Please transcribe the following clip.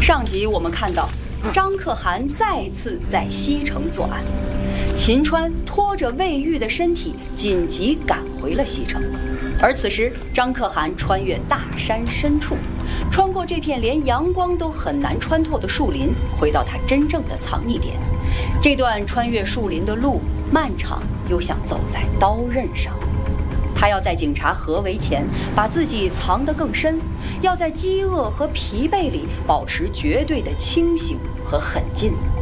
上集我们看到，张可汗再次在西城作案，秦川拖着魏玉的身体紧急赶回了西城。而此时，张可汗穿越大山深处，穿过这片连阳光都很难穿透的树林，回到他真正的藏匿点。这段穿越树林的路漫长，又像走在刀刃上。他要在警察合围前把自己藏得更深，要在饥饿和疲惫里保持绝对的清醒和狠劲。